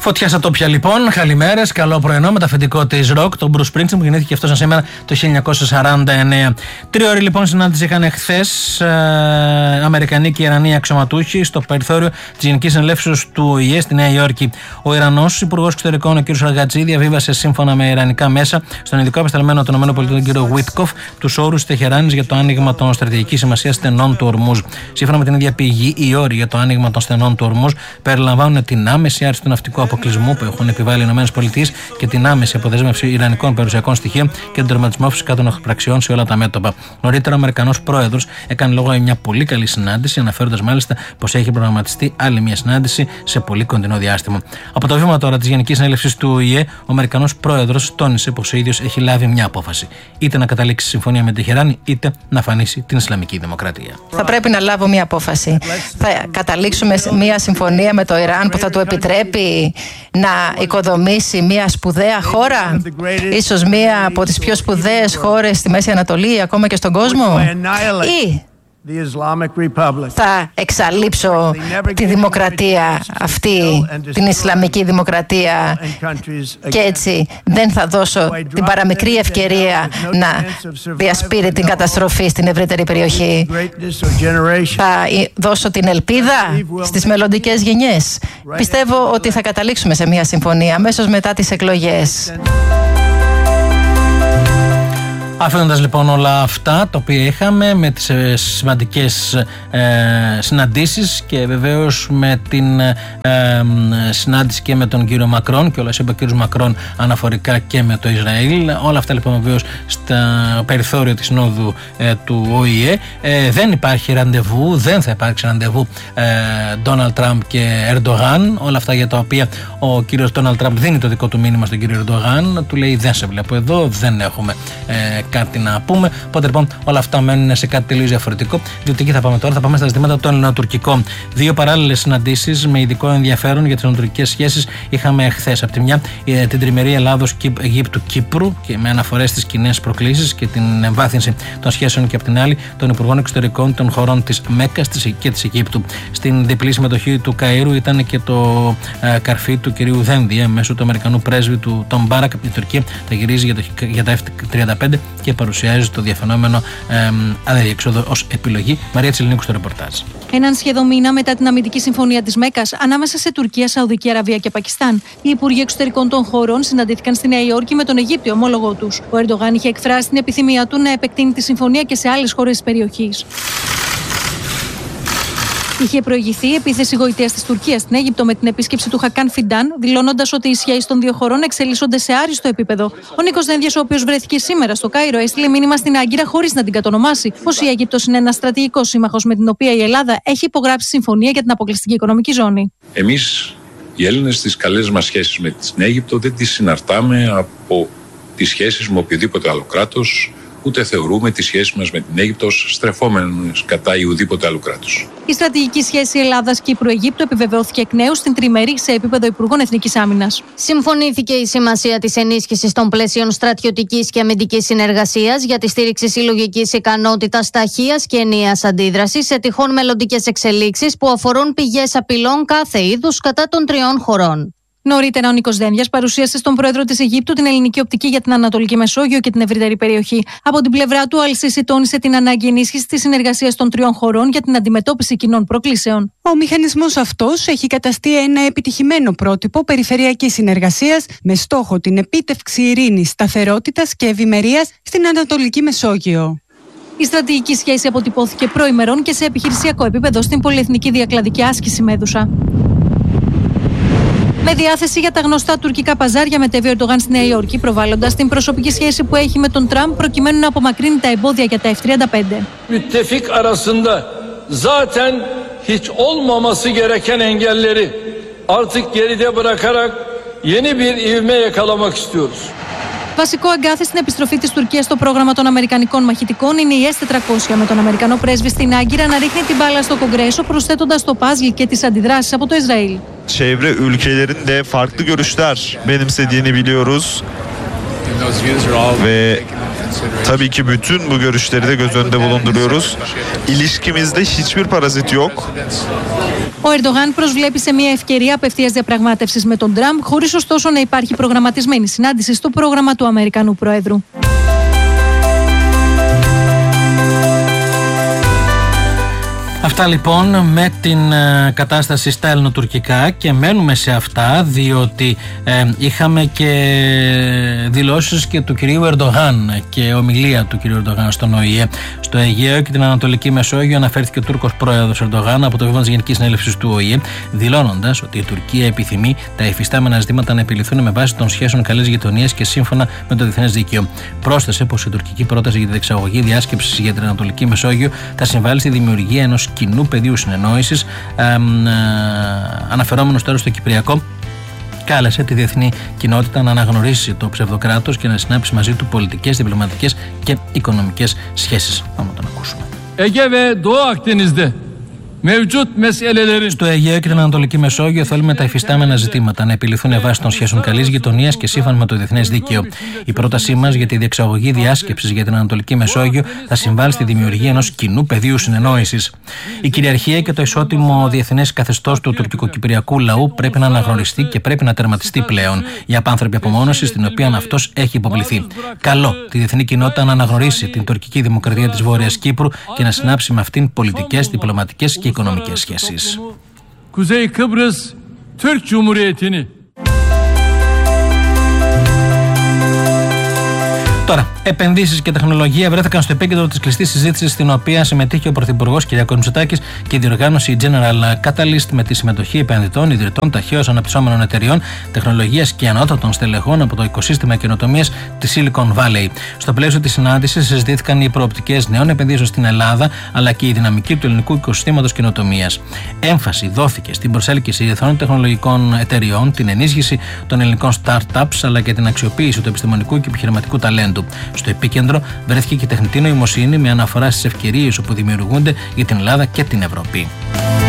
Φωτιά στα τόπια λοιπόν, καλημέρες, καλό πρωινό με το αφεντικό της ροκ, τον Bruce Springsteen που γεννήθηκε αυτός σήμερα το 1949. 3 ώρες λοιπόν συνάντηση είχαν χθες Αμερικανοί και Ιρανοί αξιωματούχοι στο περιθώριο της Γενικής Συνελεύσεως του ΟΗΕ στη Νέα Υόρκη. Ο Ιρανός Υπουργός Εξωτερικών, ο κ. Αργατζή, διαβίβασε σύμφωνα με ιρανικά μέσα στον ειδικό απεσταλμένο των ΗΠΑ, τον κ. Βίτκοφ, τους όρους της Τεχεράνης για το άνοιγμα των στρατηγικής σημασίας στενών του Ορμούζ. Σύμφωνα με την ίδια πηγή, οι όροι για το άνοιγμα των στενών του Ορμούζ περιλαμβάνουν την άμεση άρση του ναυτικού αποκλεισμού που έχουν επιβάλει οι ΗΠΑ και την άμεση αποδέσμευση ιρανικών περιουσιακών στοιχείων και τον τερματισμό φυσικών πραξιών σε όλα τα μέτωπα. Νωρίτερα, ο Αμερικανός πρόεδρος έκανε λόγο για μια πολύ καλή συνάντηση, αναφέροντας μάλιστα πως έχει προγραμματιστεί άλλη μια συνάντηση σε πολύ κοντινό διάστημα. Από το βήμα τώρα της Γενικής Συνέλευσης του ΟΗΕ, ο Αμερικανός πρόεδρος τόνισε πως ο ίδιος έχει λάβει μια απόφαση. Είτε να καταλήξει συμφωνία με την Τεχεράνη, είτε να αφανίσει την Ισλαμική Δημοκρατία. Θα πρέπει να λάβω μια απόφαση. Θα καταλήξουμε μια συμφωνία με το Ιράν που θα του επιτρέπει να οικοδομήσει μια σπουδαία χώρα, ίσως μια από τις πιο σπουδαίες χώρες στη Μέση Ανατολή, ακόμα και στον κόσμο, ή θα εξαλείψω τη δημοκρατία αυτή, την Ισλαμική Δημοκρατία, και έτσι δεν θα δώσω την παραμικρή ευκαιρία να διασπείρει την καταστροφή στην ευρύτερη περιοχή. Θα δώσω την ελπίδα στις μελλοντικές γενιές. Πιστεύω ότι θα καταλήξουμε σε μια συμφωνία αμέσως μετά τις εκλογές. Αφήνοντας λοιπόν όλα αυτά τα οποία είχαμε με τις σημαντικές συναντήσεις και βεβαίως με την συνάντηση και με τον κύριο Μακρόν, και όλα είπε ο κύριος Μακρόν αναφορικά και με το Ισραήλ, όλα αυτά λοιπόν βεβαίως στο περιθώριο της συνόδου του ΟΗΕ. Δεν υπάρχει ραντεβού, δεν θα υπάρξει ραντεβού Ντόναλντ Τραμπ και Ερντογάν, όλα αυτά για τα οποία ο κύριος Ντόναλντ Τραμπ δίνει το δικό του μήνυμα στον κύριο Ερντογάν, του λέει δεν σε βλέπω εδώ, δεν έχουμε κάτι να πούμε. Οπότε λοιπόν όλα αυτά μένουν σε κάτι τελείως διαφορετικό, διότι εκεί θα πάμε τώρα, θα πάμε στα ζητήματα των ελληνοτουρκικών. 2 παράλληλες συναντήσεις με ειδικό ενδιαφέρον για τις ελληνοτουρκικές σχέσεις είχαμε χθες. Από τη μια την τριμερή Ελλάδος-Αιγύπτου-Κύπρου και με αναφορές στις κοινές προκλήσεις και την εμβάθυνση των σχέσεων, και από την άλλη των Υπουργών Εξωτερικών των χωρών της Μέκκας και της Αιγύπτου. Στην διπλή συμμετοχή του Καΐρου ήταν και το καρφί του κυρίου Δένδια μέσω του Αμερικανού πρέσβη του Τον Μπάρακ. Η Τουρκία θα γυρίζει για τα F-35 και παρουσιάζει το διαφαινόμενο αδιέξοδο ως επιλογή. Μαρία Τσιλινίκου στο ρεπορτάζ. Έναν σχεδόν μήνα μετά την αμυντική συμφωνία της Μέκκας ανάμεσα σε Τουρκία, Σαουδική Αραβία και Πακιστάν, οι Υπουργοί Εξωτερικών των χωρών συναντήθηκαν στη Νέα Υόρκη με τον Αιγύπτιο ομόλογό τους. Ο Ερντογάν είχε εκφράσει την επιθυμία του να επεκτείνει τη συμφωνία και σε άλλες χώρες της περιοχής. Είχε προηγηθεί η επίθεση γοητείας της Τουρκίας στην Αίγυπτο με την επίσκεψη του Χακάν Φιντάν, δηλώνοντας ότι οι σχέσεις των δύο χωρών εξελίσσονται σε άριστο επίπεδο. Ο Νίκος Δένδιας, ο οποίος βρέθηκε σήμερα στο Κάιρο, έστειλε μήνυμα στην Άγκυρα χωρίς να την κατονομάσει, πως η Αίγυπτος είναι ένας στρατηγικός σύμμαχος με την οποία η Ελλάδα έχει υπογράψει συμφωνία για την αποκλειστική οικονομική ζώνη. Εμείς, οι Έλληνες, τις καλές μας σχέσεις με την Αίγυπτο δεν τις συναρτάμε από τις σχέσεις με οποιοδήποτε άλλο κράτος, ούτε θεωρούμε τις σχέσεις μας με την Αίγυπτο ως στρεφόμενες κατά ουδήποτε άλλου κράτους. Η στρατηγική σχέση Ελλάδας-Κύπρου-Αιγύπτου επιβεβαιώθηκε εκ νέου στην τριμερή σε επίπεδο Υπουργών Εθνικής Άμυνας. Συμφωνήθηκε η σημασία της ενίσχυσης των πλαισίων στρατιωτικής και αμυντικής συνεργασίας για τη στήριξη συλλογικής ικανότητας ταχείας και ενιαίας αντίδρασης σε τυχόν μελλοντικές εξελίξεις που αφορούν πηγές απειλών κάθε είδους κατά των 3 χωρών. Νωρίτερα, ο Νίκος Δένδιας παρουσίασε στον πρόεδρο της Αιγύπτου την ελληνική οπτική για την Ανατολική Μεσόγειο και την ευρύτερη περιοχή. Από την πλευρά του, ο Αλ-Σίση τόνισε την ανάγκη ενίσχυσης της συνεργασίας των 3 χωρών για την αντιμετώπιση κοινών προκλήσεων. Ο μηχανισμός αυτός έχει καταστεί ένα επιτυχημένο πρότυπο περιφερειακής συνεργασίας με στόχο την επίτευξη ειρήνης, σταθερότητας και ευημερίας στην Ανατολική Μεσόγειο. Η στρατηγική σχέση αποτυπώθηκε προημερών και σε επιχειρησιακό επίπεδο στην πολυεθνική διακλαδική άσκηση Μέδουσα. Με διάθεση για τα γνωστά τουρκικά παζάρια, μετέβη ο Ερντογάν στη Νέα Υόρκη, προβάλλοντας την προσωπική σχέση που έχει με τον Τραμπ προκειμένου να απομακρύνει τα εμπόδια για τα F-35. Müttefik arasında zaten hiç olmaması gereken engelleri artık geride bırakarak yeni bir ivme yakalamak istiyoruz. Βασικό αγκάθι στην επιστροφή της Τουρκίας στο πρόγραμμα των Αμερικανικών μαχητικών είναι η S-400, με τον Αμερικανό πρέσβη στην Άγκυρα να ρίχνει την μπάλα στο Κογκρέσο, προσθέτοντας το παζλ και τις αντιδράσεις από το Ισραήλ. Çevre ülkelerin de farklı görüşler benimsediğini biliyoruz ve Tabii ki bütün bu görüşleri de göz önünde bulunduruyoruz. İlişkimizde hiçbir parazit yok. Ο Ερντογάν προσβλέπει σε μια ευκαιρία απευθείας διαπραγμάτευσης με τον Τραμπ, χωρίς ωστόσο να υπάρχει προγραμματισμένη συνάντηση στο πρόγραμμα του Αμερικανού Προέδρου. Αυτά λοιπόν με την κατάσταση στα ελληνοτουρκικά και μένουμε σε αυτά διότι είχαμε και δηλώσεις και του κυρίου Ερντογάν και ομιλία του κυρίου Ερντογάν στον ΟΗΕ. Στο Αιγαίο και την Ανατολική Μεσόγειο αναφέρθηκε ο Τούρκος πρόεδρος Ερντογάν από το βήμα της Γενικής Συνέλευσης του ΟΗΕ, δηλώνοντας ότι η Τουρκία επιθυμεί τα υφιστάμενα ζητήματα να επιληθούν με βάση των σχέσεων καλής γειτονίας και σύμφωνα με το διεθνές δίκαιο. Πρόσθεσε πως η τουρκική πρόταση για τη διεξαγωγή διάσκεψης για την Ανατολική Μεσόγειο θα συμβάλλει στη δημιουργία ενός κοινού πεδίου συνεννόησης, αναφερόμενος τώρα στο Κυπριακό. Κάλεσε τη διεθνή κοινότητα να αναγνωρίσει το ψευδοκράτος και να συνάψει μαζί του πολιτικές, διπλωματικές και οικονομικές σχέσεις. Πάμε να τον ακούσουμε. Στο Αιγαίο και την Ανατολική Μεσόγειο θέλουμε τα υφιστάμενα ζητήματα να επιληθούν βάσει των σχέσεων καλής γειτονίας και σύμφωνα με το διεθνές δίκαιο. Η πρότασή μας για τη διεξαγωγή διάσκεψης για την Ανατολική Μεσόγειο θα συμβάλλει στη δημιουργία ενός κοινού πεδίου συνεννόησης. Η κυριαρχία και το ισότιμο διεθνές καθεστώς του τουρκικοκυπριακού λαού πρέπει να αναγνωριστεί και πρέπει να τερματιστεί πλέον η απάνθρωπη απομόνωση στην οποία αυτός έχει υποβληθεί. Καλό τη διεθνή κοινότητα να αναγνωρίσει την τουρκική δημοκρατία της Βόρειας Κύπρου και να συνάψει με αυτήν πολιτικές, διπλωματικές και οικονομικές σχέσεις. Kuzey Kıbrıs Türk Cumhuriyeti'ni. Τώρα, επενδύσεις και τεχνολογία βρέθηκαν στο επίκεντρο της κλειστής συζήτησης, στην οποία συμμετείχε ο Πρωθυπουργός Κυριάκος Μητσοτάκης και η διοργάνωση General Catalyst με τη συμμετοχή επενδυτών, ιδρυτών, ταχαίως αναπτυσσόμενων εταιριών, τεχνολογίας και ανώτατων στελεχών από το οικοσύστημα καινοτομίας της Silicon Valley. Στο πλαίσιο της συνάντησης συζητήθηκαν οι προοπτικές νέων επενδύσεων στην Ελλάδα, αλλά και η δυναμική του ελληνικού οικοσυστήματος καινοτομίας. Έμφαση δόθηκε στην προσέλκυση διεθνών τεχνολογικών εταιριών, την ενίσχυση των ελληνικών startups, αλλά και την αξιοποίηση του επιστημονικού και επιχειρηματικού ταλέντου. Στο επίκεντρο βρέθηκε και η τεχνητή νοημοσύνη με αναφορά στις ευκαιρίες που δημιουργούνται για την Ελλάδα και την Ευρώπη.